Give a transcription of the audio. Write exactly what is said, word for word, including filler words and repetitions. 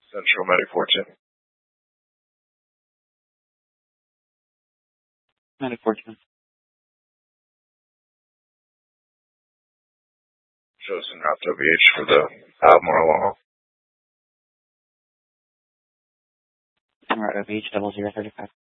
Central Medic fourteen. Medic fourteen. Shows some route W H for the Albemarle long haul. Alright, O V H double zero thirty five.